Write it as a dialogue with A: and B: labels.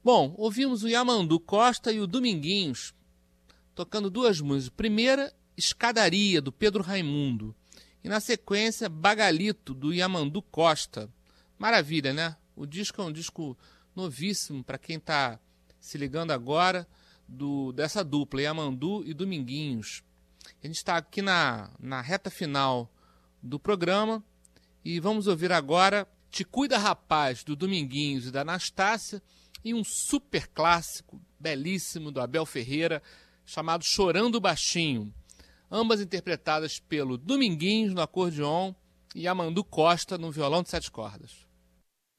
A: Bom, ouvimos o Yamandu Costa e o Dominguinhos tocando duas músicas. Primeira, Escadaria, do Pedro Raimundo. E na sequência, Bagalito, do Yamandu Costa. Maravilha, né? O disco é um disco novíssimo para quem está se ligando agora dessa dupla, Yamandu e Dominguinhos. A gente está aqui na reta final do programa e vamos ouvir agora Te Cuida Rapaz, do Dominguinhos e da Anastácia, e um super clássico, belíssimo, do Abel Ferreira, chamado Chorando Baixinho. Ambas interpretadas pelo Dominguinhos no acordeon e Yamandu Costa no violão de 7 cordas.